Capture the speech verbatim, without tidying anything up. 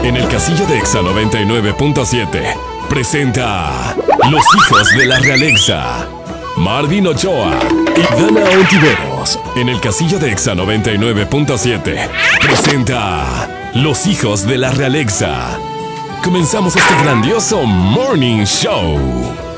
En el casillo de Exa noventa y nueve punto siete presenta Los Hijos de la Realexa. Marvin Ochoa y Dana Ontiveros. En el casillo de Exa noventa y nueve punto siete presenta Los Hijos de la Realexa. Comenzamos este grandioso Morning Show.